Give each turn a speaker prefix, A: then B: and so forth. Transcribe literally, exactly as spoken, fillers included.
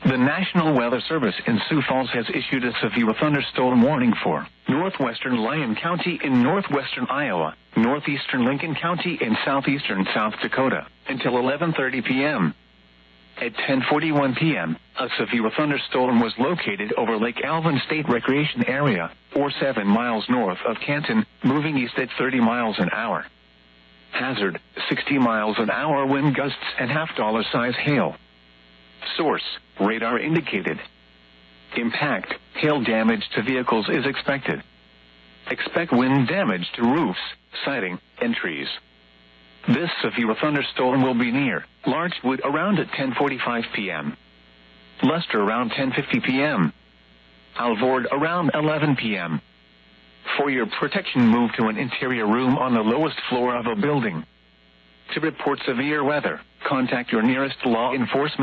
A: The National Weather Service in Sioux Falls has issued a severe thunderstorm warning for northwestern Lyon County in northwestern Iowa, northeastern Lincoln County in southeastern South Dakota until eleven thirty p.m. At ten forty-one p.m., a severe thunderstorm was located over Lake Alvin State Recreation Area, or seven miles north of Canton, moving east at thirty miles an hour. Hazard, sixty miles an hour wind gusts and half-dollar size hail. Source, radar indicated. Impact, hail damage to vehicles is expected. Expect wind damage to roofs, siding, and trees. This severe thunderstorm will be near Larchwood around at ten forty-five p.m. Luster around ten fifty p.m. Alvord around eleven p.m. For your protection, move to an interior room on the lowest floor of a building. To report severe weather, contact your nearest law enforcement